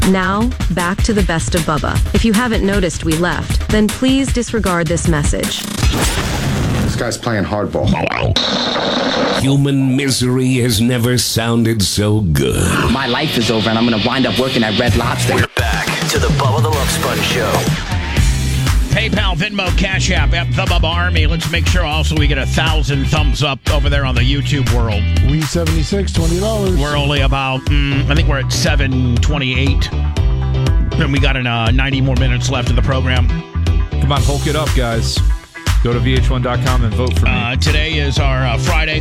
Now, back to the best of Bubba. If you haven't noticed we left, then please disregard this message. This guy's playing hardball. Human misery has never sounded so good. My life is over and I'm going to wind up working at Red Lobster. We're back to the Bubba the Love Sponge Show. PayPal, Venmo, Cash App, the Bubba Army. Let's make sure also we get 1,000 thumbs up over there on the YouTube world. We 76, $20. We're only about, I think we're at 728. And we got 90 more minutes left of the program. Come on, Hulk it up, guys. Go to VH1.com and vote for me. Today is our Friday.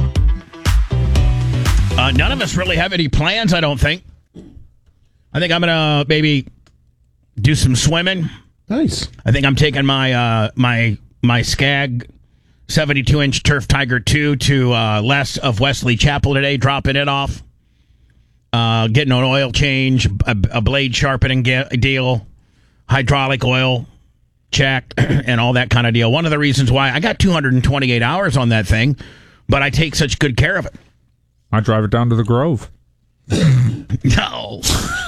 None of us really have any plans, I don't think. I think I'm going to maybe do some swimming. Nice. I think I'm taking my my Skag 72-inch Turf Tiger 2 to Les of Wesley Chapel today, dropping it off. Getting an oil change, a blade sharpening deal, hydraulic oil check, and all that kind of deal. One of the reasons why I got 228 hours on that thing, but I take such good care of it. I drive it down to the Grove. No.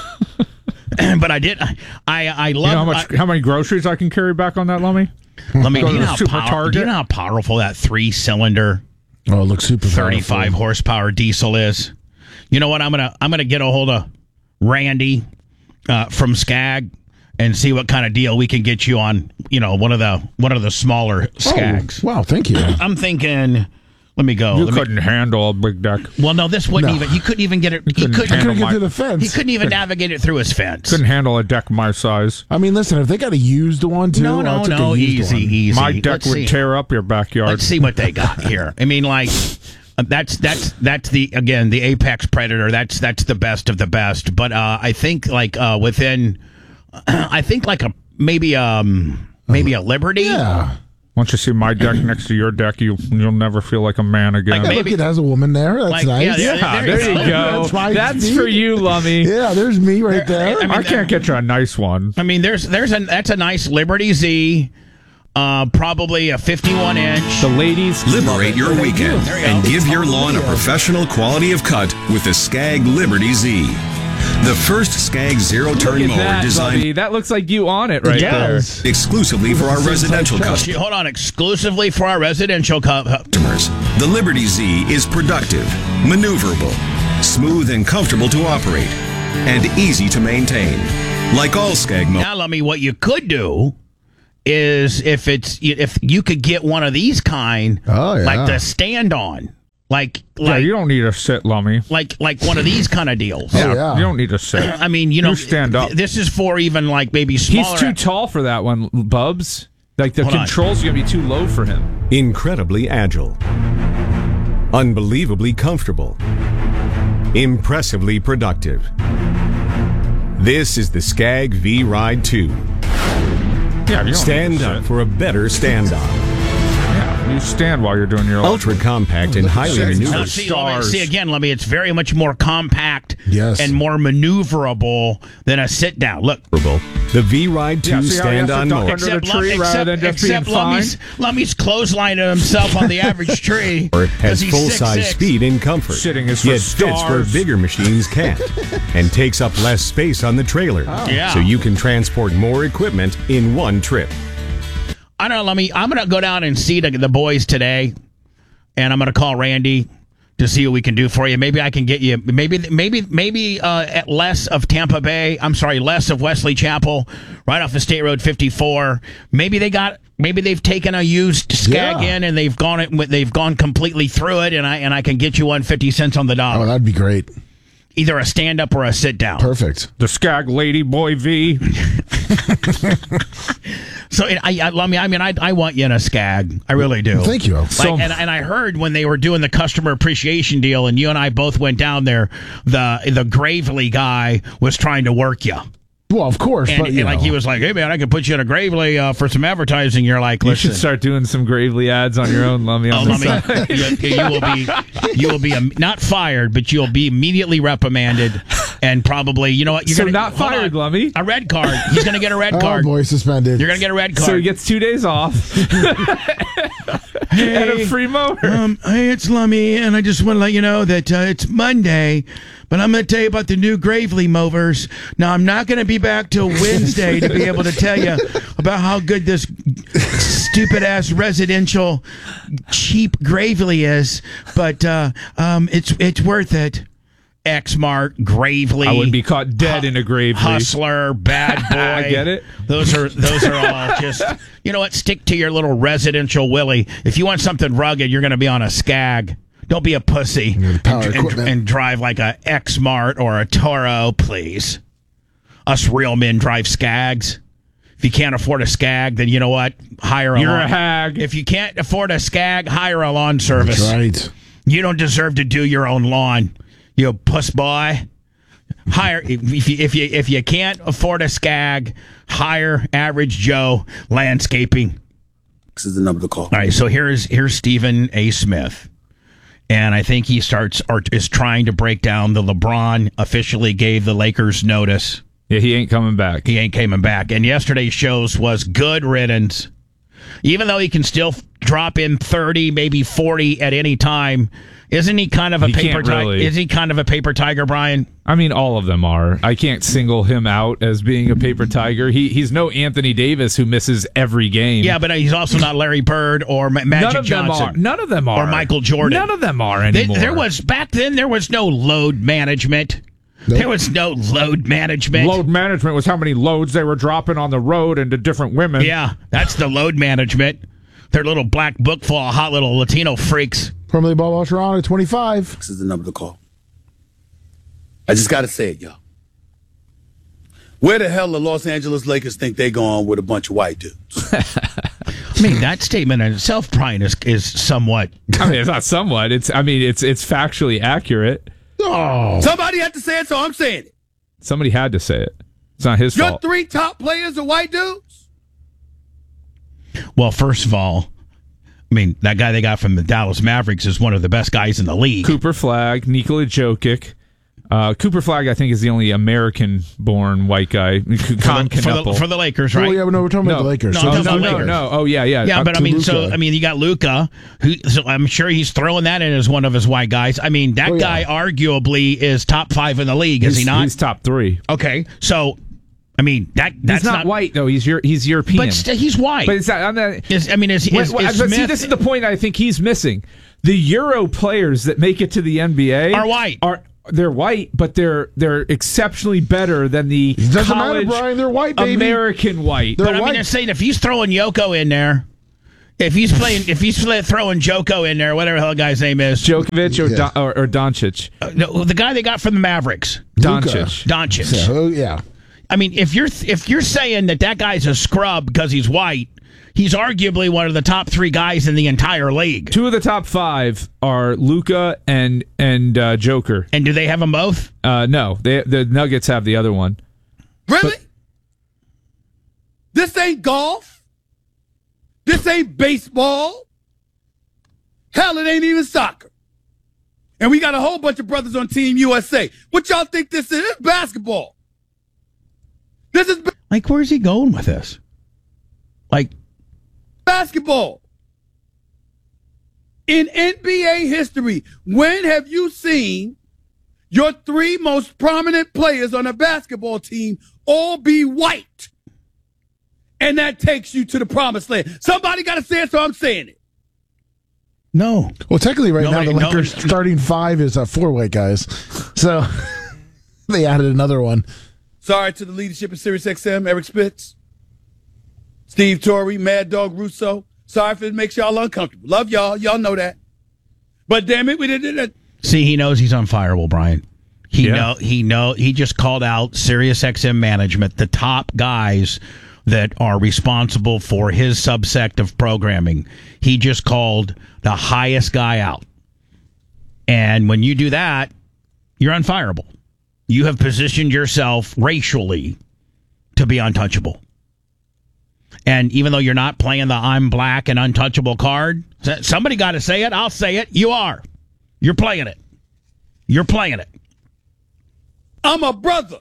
But I did. I love. You know how many groceries I can carry back on that Lummy? Let me. Go Do to you, the Super Target. Do you know how powerful that 3-cylinder, Oh, it looks super 35 horsepower diesel is? You know what? I'm gonna get a hold of Randy from Skag and see what kind of deal we can get you on. You know, one of the smaller Skags. Oh, wow, thank you. I'm thinking. Let me go. You couldn't handle a big deck. Well, no, this wouldn't even. He couldn't even get it. He couldn't get to the fence. He couldn't even navigate it through his fence. Couldn't handle a deck my size. I mean, listen, if they got a used one too, no, easy. My deck would tear up your backyard. Let's see what they got here. I mean, like that's the apex predator. That's the best of the best. But I think within, I think maybe a Liberty. Yeah. Once you see my deck next to your deck, you'll never feel like a man again. Look, it has a woman there. That's nice. Yeah, there you go. That's for you, Lummy. Yeah, there's me right there. I can't get you a nice one. I mean, that's a nice Liberty Z. Probably a 51-inch. The ladies Liberate your weekend and give your lawn a professional quality of cut with the Skag Liberty Z. The first Skag zero-turn mower designed... Buddy. That looks like you on it right there. Exclusively for our residential customers. Hold on, exclusively for our residential customers. The Liberty Z is productive, maneuverable, smooth and comfortable to operate, and easy to maintain. Like all Skag mowers. Now, Lummy, what you could do is if you could get one of these kind, like the stand-on. You don't need a sit, Lummy. Like one of these kind of deals. You don't need a sit. I mean, you stand up. This is for even maybe smaller. He's too tall for that one, Bubs. Like the controls are gonna be too low for him. Incredibly agile, unbelievably comfortable, impressively productive. This is the Skag V-Ride 2. Yeah, stand up for a better stand-on. You stand while you're doing your ultra compact and highly maneuverable. See again, Lummy, it's very much more compact and more maneuverable than a sit down. Look, the V-Ride 2 stand-on mower. Except Lummy's clotheslining himself on the average tree. Has full-size speed and comfort. Sitting is for yet fits where bigger machines can't, and takes up less space on the trailer. So you can transport more equipment in one trip. I don't know, Lummy. I'm going to go down and see the boys today, and I'm going to call Randy to see what we can do for you. Maybe I can get you, maybe at less of Tampa Bay. I'm sorry, less of Wesley Chapel, right off of State Road 54. Maybe they've taken a used Skag in and they've gone completely through it, and I can get you 50 cents on the dollar. Oh, that'd be great. Either a stand up or a sit down. Perfect. The Skag Lady Boy V. So I want you in a Skag. I really do. Thank you. And I heard when they were doing the customer appreciation deal, and you and I both went down there, the Gravely guy was trying to work you. Well, of course. And he was like, hey, man, I can put you in a Gravely for some advertising. You're like, listen. You should start doing some Gravely ads on your own, Lummy. You will be not fired, but you'll be immediately reprimanded. And probably, you know what? You're not fired, Lummy. A red card. He's going to get a red card. Oh, boy, suspended. You're going to get a red card. So he gets 2 days off. and a free mower. Hey, it's Lummy, and I just want to let you know that it's Monday, but I'm going to tell you about the new Gravely mowers. Now, I'm not going to be back till Wednesday to be able to tell you about how good this stupid-ass residential cheap Gravely is, but it's worth it. Xmart, Gravely. I would be caught dead in a Gravely. Hustler, Bad Boy. I get it. Those are all just, you know what? Stick to your little residential Willie. If you want something rugged, you're going to be on a Skag. Don't be a pussy and drive like a Xmart or a Toro, please. Us real men drive Skags. If you can't afford a Skag, then you know what? Hire a You're lawn. a hag. If you can't afford a Skag, hire a lawn service. That's right. You don't deserve to do your own lawn. You puss boy. Hire if you can't afford a Skag, hire Average Joe Landscaping. This is the number to call. All right, so here's Stephen A. Smith, and I think he is trying to break down the LeBron officially gave the Lakers notice. Yeah, he ain't coming back. He ain't coming back, and yesterday's shows was good riddance. Even though he can still drop in 30, maybe 40 at any time. Isn't he kind of a paper tiger? Really. Is he kind of a paper tiger, Brian? I mean, all of them are. I can't single him out as being a paper tiger. He's no Anthony Davis who misses every game. Yeah, but he's also not Larry Bird or Magic Johnson. None of them are. Or Michael Jordan. None of them are anymore. Back then there was no load management. Nope. There was no load management. Load management was how many loads they were dropping on the road into different women. Yeah, that's the load management. Their little black book full of hot little Latino freaks. Formerly Bob Osharon at 25. This is the number to call. I just got to say it, y'all. Where the hell the Los Angeles Lakers think they going with a bunch of white dudes? I mean, that statement in itself, Brian, is somewhat. I mean, it's not somewhat. It's factually accurate. Oh, somebody had to say it, so I'm saying it. Somebody had to say it. It's not his fault. Your 3 top players are white dudes? Well, first of all, I mean, that guy they got from the Dallas Mavericks is one of the best guys in the league. Cooper Flagg, Nikola Jokic. Cooper Flagg, I think, is the only American-born white guy. For the Lakers, right? Oh, yeah, but no, we're talking about the Lakers. No. Oh, yeah. Yeah, but you got Luka, so I'm sure he's throwing that in as one of his white guys. I mean, that guy arguably is top 5 in the league, is he not? He's top 3. Okay, so I mean that's he's not white though. He's European, but he's white. But it's not. Is Smith, see, this is the point I think he's missing. The Euro players that make it to the NBA are white. They're white, but they're exceptionally better than the college Brian, they're white, baby. American white. But I'm just saying, if he's throwing Yoko in there, if he's throwing Joko in there, whatever the hell the guy's name is, Djokovic or Doncic, no, the guy they got from the Mavericks, Doncic. So, yeah. I mean, if you're saying that guy's a scrub because he's white, he's arguably one of the top 3 guys in the entire league. 2 of the top 5 are Luka and Joker. And do they have them both? No, the Nuggets have the other one. Really? This ain't golf. This ain't baseball. Hell, it ain't even soccer. And we got a whole bunch of brothers on Team USA. What y'all think this is? It's basketball. This is like, where's he going with this? Like, basketball. In NBA history, when have you seen your 3 most prominent players on a basketball team all be white? And that takes you to the promised land. Somebody got to say it, so I'm saying it. No. Well, technically, now the Lakers starting 5 is 4 white guys. So they added another one. Sorry to the leadership of SiriusXM, Eric Spitz, Steve Torrey, Mad Dog Russo. Sorry if it makes y'all uncomfortable. Love y'all. Y'all know that. But damn it, we did it. See, he knows he's unfireable, Brian. He just called out SiriusXM management, the top guys that are responsible for his subsect of programming. He just called the highest guy out. And when you do that, you're unfireable. You have positioned yourself racially to be untouchable. And even though you're not playing the I'm black and untouchable card, somebody got to say it. I'll say it. You are. You're playing it. You're playing it. I'm a brother.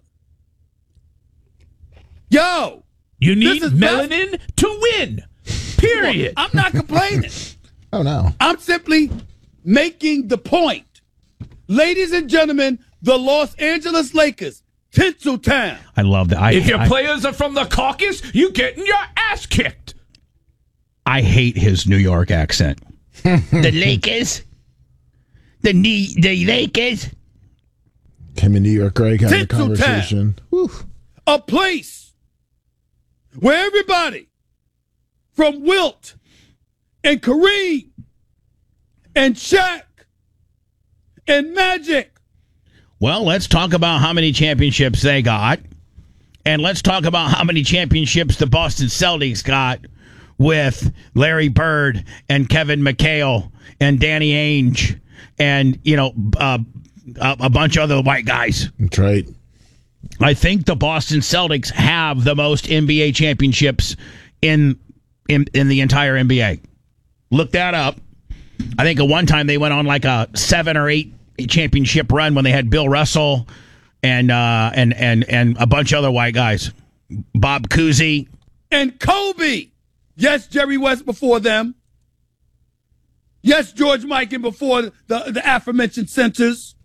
Yo. You need melanin to win. Period. I'm not complaining. Oh, no. I'm simply making the point. Ladies and gentlemen, the Los Angeles Lakers, Tinseltown. I love that. If your players are from the caucus, you getting your ass kicked. I hate his New York accent. The Lakers? The Lakers? Him in New York, Greg, having a Tinseltown. conversation. Whew. A place where everybody from Wilt and Kareem and Shaq and Magic. Well, let's talk about how many championships they got. And let's talk about how many championships the Boston Celtics got with Larry Bird and Kevin McHale and Danny Ainge and, a bunch of other white guys. That's right. I think the Boston Celtics have the most NBA championships in the entire NBA. Look that up. I think at one time they went on like a 7 or 8 championship run when they had Bill Russell and a bunch of other white guys. Bob Cousy. And Kobe. Yes, Jerry West before them. Yes, George Mikan before the aforementioned centers.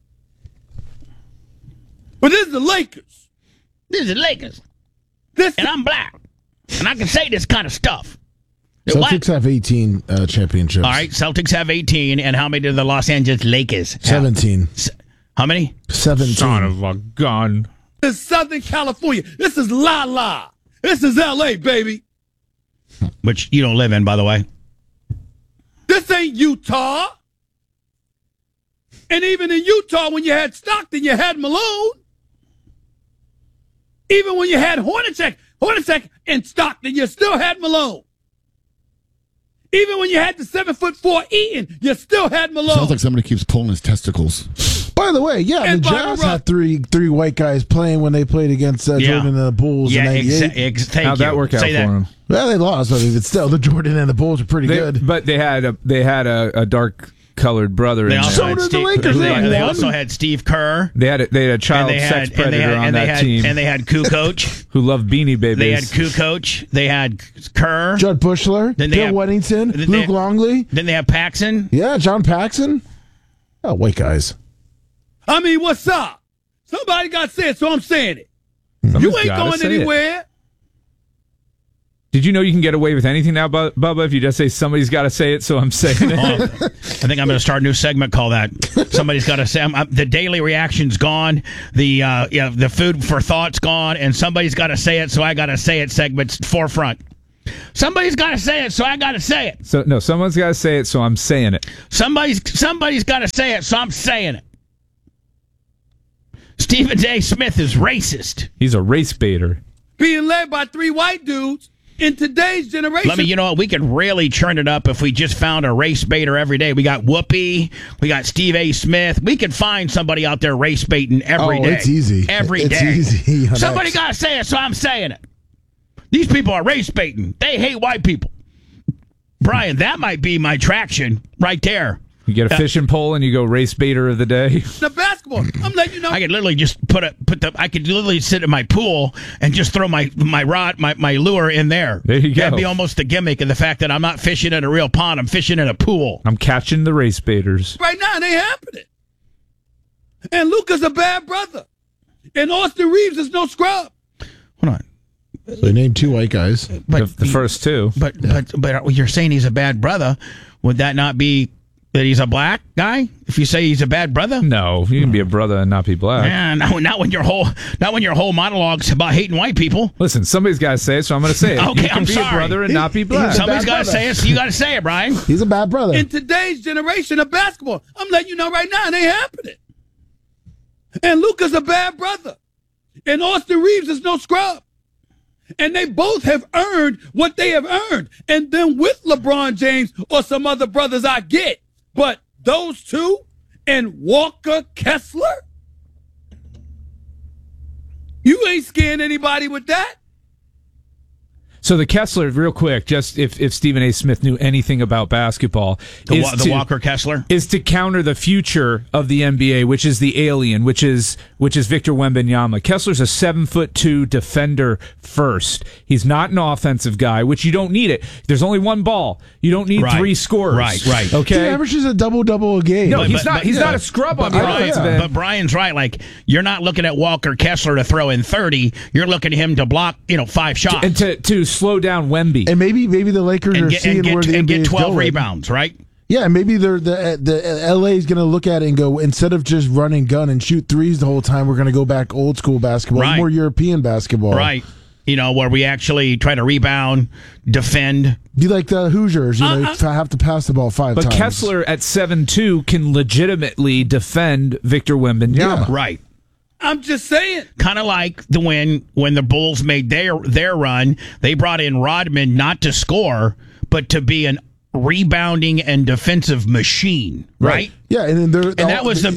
But this is the Lakers. This is the Lakers. And I'm black. And I can say this kind of stuff. Celtics have 18 championships. All right, Celtics have 18. And how many do the Los Angeles Lakers have? 17. How many? 17. Son of a gun. This is Southern California. This is La La. This is L.A., baby. Which you don't live in, by the way. This ain't Utah. And even in Utah, when you had Stockton, you had Malone. Even when you had Hornacek and Stockton, you still had Malone. Even when you had the 7'4" Eaton, you still had Malone. Sounds like somebody keeps pulling his testicles. By the way, yeah, And the Byron Jazz Ruff. had three white guys playing when they played against Jordan and the Bulls in Yeah, 98. thank How'd you. that work out Say for that. them? Well, they lost, but still, the Jordan and the Bulls are pretty good. But they had a dark colored brother. They in also there. had did the Steve, Lakers. they They also won. had Steve Kerr. They had a child sex predator on that team And they had Kukoc. who loved Beanie Babies. They had Kukoc. They had Kerr. Judd Bushler, Then they Bill have- Weddington, then they- Luke Longley. Then they have Paxson. Yeah, John Paxson. Oh, white guys. I mean, what's up? Somebody got to say it, so I'm saying it. Somebody's You ain't gotta going say it. anywhere. Did you know you can get away with anything now, Bubba, if you just say somebody's got to say it, so I'm saying it? I think I'm going to start a new segment called that. Somebody's got to say the daily reaction's gone. The food for thought's gone, and somebody's got to say it, so I got to say it. Segment's forefront. Somebody's got to say it, so I got to say it. So no, someone's got to say it, so I'm saying it. Somebody's got to say it, so I'm saying it. Stephen A. Smith is racist. He's a race baiter. Being led by 3 white dudes in today's generation. You know what? We could really churn it up if we just found a race baiter every day. We got Whoopi. We got Steve A. Smith. We could find somebody out there race baiting every day. It's easy. Every day. It's easy. Somebody got to say it, so I'm saying it. These people are race baiting. They hate white people. Brian, that might be my traction right there. You get a fishing pole and you go race baiter of the day. The basketball. I'm letting you know. I could literally just I could literally sit in my pool and just throw my rod, my lure in there. There you go. That'd be almost the gimmick of the fact that I'm not fishing in a real pond. I'm fishing in a pool. I'm catching the race baiters. Right now, it ain't happening. And Luka's a bad brother. And Austin Reeves is no scrub. Hold on. So they named 2 white guys. But The first two. But you're saying he's a bad brother. Would that not be that he's a black guy? If you say he's a bad brother? No, you can be a brother and not be black. Yeah, not when your whole monologue's about hating white people. Listen, somebody's got to say it, so I'm going to say it. Okay, you can I'm be sorry. a brother and not be black. He's a Somebody's bad got to brother. say it, so you got to say it, Brian. He's a bad brother. In today's generation of basketball, I'm letting you know right now, it ain't happening. And Luka's a bad brother. And Austin Reeves is no scrub. And they both have earned what they have earned. And then with LeBron James or some other brothers I get. But those two and Walker Kessler? You ain't scaring anybody with that. So the Kessler, real quick, just if Stephen A. Smith knew anything about basketball, The Walker Kessler is to counter the future of the NBA, which is the alien, which is Victor Wembanyama. Kessler's a 7'2" defender first. He's not an offensive guy, which you don't need it. There's only one ball. You don't need three scorers. Right. Okay. He averages a double a game. No, he's not a scrub on the offensive end. But Brian's right. Like, you're not looking at Walker Kessler to throw in 30. You're looking at him to block, 5 shots. And to slow down Wemby. And maybe the Lakers are seeing where the NBA get is 12 going. rebounds, right? Yeah, maybe the LA is going to look at it and go, instead of just run and gun and shoot threes the whole time, we're going to go back old school basketball, more European basketball. Right. Where we actually try to rebound, defend. Be like the Hoosiers, you have to pass the ball 5 times. But Kessler at 7'2" can legitimately defend Victor Wembanyama. Yeah. Right. I'm just saying. Kind of like when the Bulls made their run, they brought in Rodman not to score, but to be an rebounding and defensive machine, right? Yeah, and then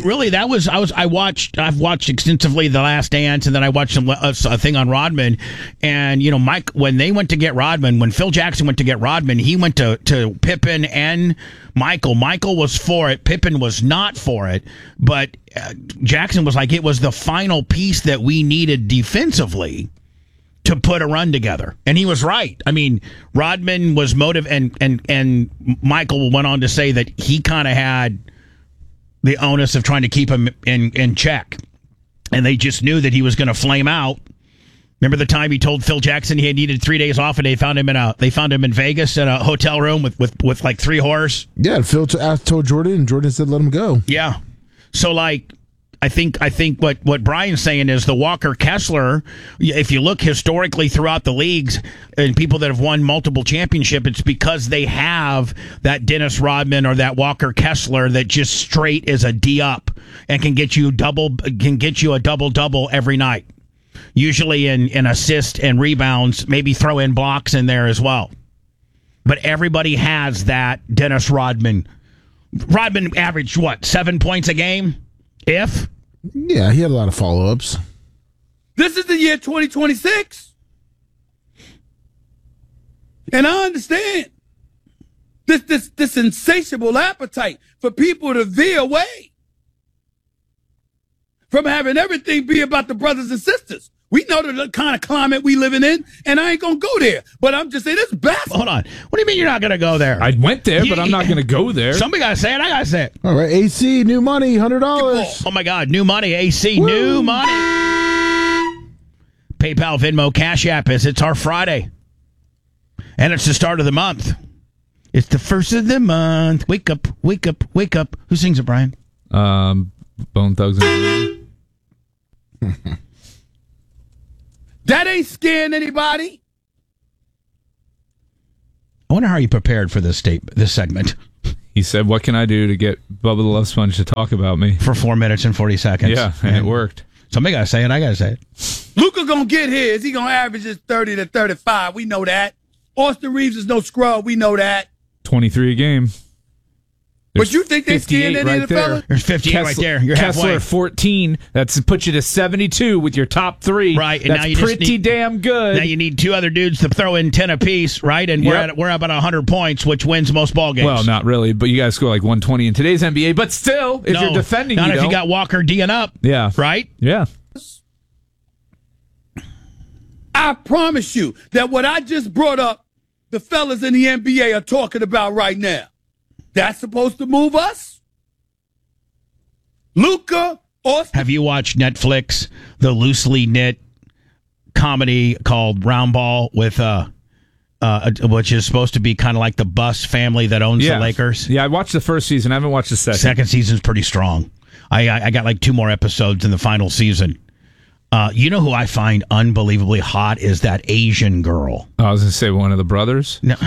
I've watched extensively The Last Dance, and then I watched a thing on Rodman, and Mike, when they went to get Rodman, when Phil Jackson went to get Rodman, he went to Pippen and Michael. Michael was for it, Pippen was not for it, but Jackson was like, it was the final piece that we needed defensively to put a run together. And he was right. I mean, Rodman was and Michael went on to say that he kind of had the onus of trying to keep him in check. And they just knew that he was going to flame out. Remember the time he told Phil Jackson he had needed 3 days off, and they found him in Vegas in a hotel room with like 3 whores? Yeah, and Phil told Jordan, and Jordan said let him go. Yeah. So I think what Brian's saying is the Walker Kessler, if you look historically throughout the leagues and people that have won multiple championships, it's because they have that Dennis Rodman or that Walker Kessler that just straight is a D up and can get you a double every night. Usually in assist and rebounds, maybe throw in blocks in there as well. But everybody has that Dennis Rodman. Rodman averaged 7 points a game? Yeah, he had a lot of follow-ups. This is the year 2026. And I understand this insatiable appetite for people to veer away from having everything be about the brothers and sisters. We know the kind of climate we living in, and I ain't going to go there. But I'm just saying, this baffling. Hold on. What do you mean you're not going to go there? I went there, but I'm not going to go there. Somebody got to say it. I got to say it. All right, AC, new money, $100. Oh, my God. New money, AC, new money. PayPal, Venmo, Cash App it's our Friday. And it's the start of the month. It's the first of the month. Wake up, wake up, wake up. Who sings it, Brian? Bone Thugs and That ain't scaring anybody. I wonder how you prepared for this segment. He said, what can I do to get Bubba the Love Sponge to talk about me? For 4 minutes and 40 seconds. Yeah, and it worked. Somebody got to say it. I got to say it. Luka going to get his. He going to average his 30 to 35. We know that. Austin Reeves is no scrub. We know that. 23 a game. But you think they scared any of the fellas? There's 58 right there. You're Kessler halfway. 14. That's puts you to 72 with your top 3. Right, and that's now you pretty damn good. Now you need 2 other dudes to throw in 10 apiece, right? And we're about 100 points, which wins most ball games. Well, not really, but you guys score like 120 in today's NBA. But still, if you're defending, not if you got Walker D'ing up. Yeah, right. Yeah. I promise you that what I just brought up, the fellas in the NBA are talking about right now. That's supposed to move us? Luka, Austin. Have you watched Netflix, the loosely knit comedy called Round Ball with which is supposed to be kind of like the Buss family that owns the Lakers? Yeah, I watched the first season. I haven't watched the second. Second season's pretty strong. I got like 2 more episodes in the final season. You know who I find unbelievably hot is that Asian girl. I was going to say one of the brothers. No.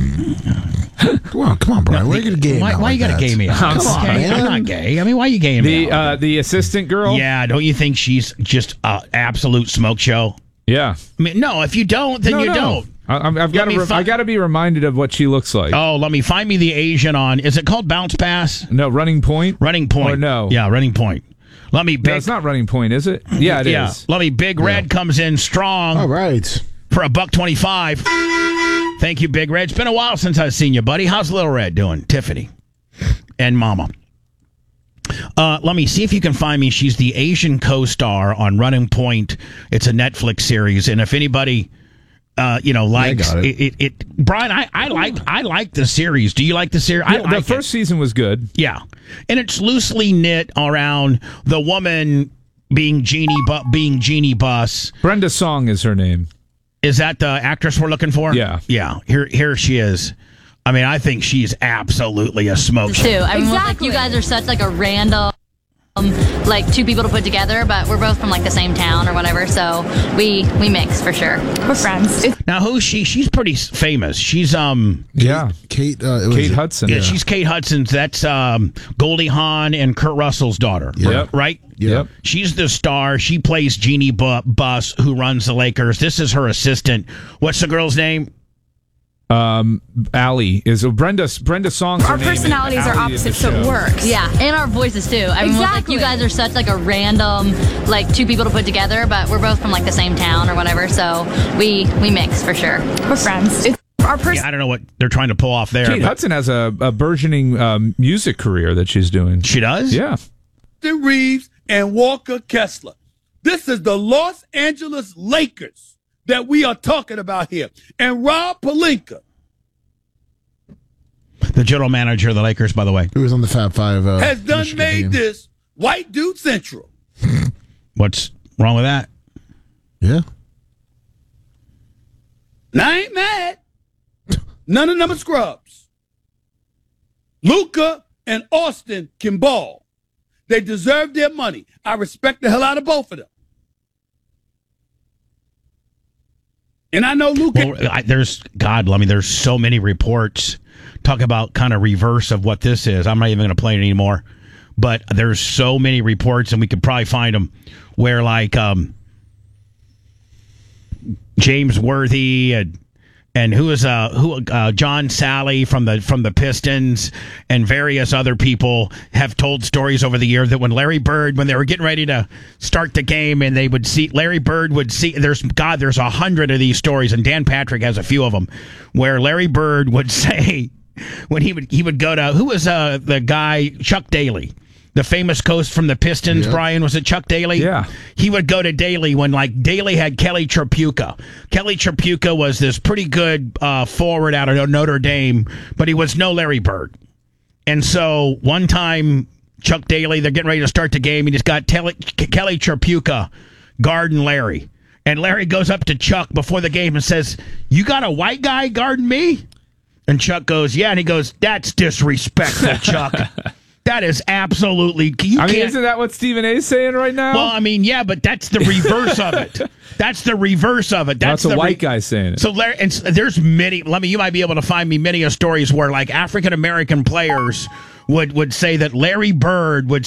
Come on, Brian. Why are you going to gay me out? Why you got to gay me out? Come on, man. I'm not gay. I mean, why are you gaying me out? The assistant girl? Yeah, don't you think she's just an absolute smoke show? Yeah. I mean, no, if you don't, then you don't. I've got to be reminded of what she looks like. Oh, let me find me the Asian on. Is it called Bounce Pass? No, Running Point? Running Point. Or no? Yeah, Running Point. Let me big. No, it's not Running Point, is it? Yeah, it is. Let me Big Red comes in strong. All right. for $1.25. Thank you, Big Red. It's been a while since I've seen you, buddy. How's Little Red doing? Tiffany and Mama. Let me see if you can find me. She's the Asian co-star on Running Point. It's a Netflix series, and if anybody, likes it. Brian, I like the series. Do you like the series? Yeah, the first season was good. Yeah, and it's loosely knit around the woman being Jeannie Buss. Brenda Song is her name. Is that the actress we're looking for? Yeah. Here she is. I mean, I think she's absolutely a smoke show. Too. I mean, like, you guys are such like a random, like two people to put together, but we're both from like the same town or whatever, so we mix for sure. We're friends. Now, who's she? She's pretty famous. She's Kate Hudson. Yeah, she's Kate Hudson. That's Goldie Hawn and Kurt Russell's daughter. Yep. Right? Yep. She's the star. She plays Jeannie Buss, who runs the Lakers. This is her assistant. What's the girl's name? Allie is Brenda Song's our personalities are opposite, so it works. Yeah, and our voices too. I mean, like, you guys are such like a random, like two people to put together, but we're both from like the same town or whatever, so we mix for sure. We're friends. I don't know what they're trying to pull off there. Kate Hudson has a burgeoning music career that she's doing. She does? Yeah. Reeves and Walker Kessler. This is the Los Angeles Lakers that we are talking about here. And Rob Pelinka, the general manager of the Lakers, by the way, who was on the Fab Five, has done Michigan made team. this white dude central. What's wrong with that? Yeah. Now, I ain't mad. None of them are scrubs. Luka and Austin can ball. They deserve their money. I respect the hell out of both of them. And I know Luka. Well, there's so many reports. Talk about kind of reverse of what this is. I'm not even going to play it anymore. But there's so many reports, and we could probably find them, where like James Worthy and John Sally from the Pistons and various other people have told stories over the year that when Larry Bird, when they were getting ready to start the game, and they would see Larry Bird would see there's 100 of these stories, and Dan Patrick has a few of them, where Larry Bird would say when he would go to, who was the guy, Chuck Daly, the famous coach from the Pistons, Yep. Brian, was it Chuck Daly? Yeah. He would go to Daly when, like, Daly had Kelly Tripucka. Kelly Tripucka was this pretty good forward out of Notre Dame, but he was no Larry Bird. And so one time, Chuck Daly, they're getting ready to start the game, and he's got Kelly Tripucka guarding Larry. And Larry goes up to Chuck before the game and says, "You got a white guy guarding me?" And Chuck goes, "Yeah." And he goes, "That's disrespectful, Chuck." That is absolutely. Isn't that what Stephen A. is saying right now? Well, I mean, yeah, but that's the reverse of it. That's the reverse of it. That's a white guy saying it. So there's many. You might be able to find me many stories where like African American players would say that Larry Bird would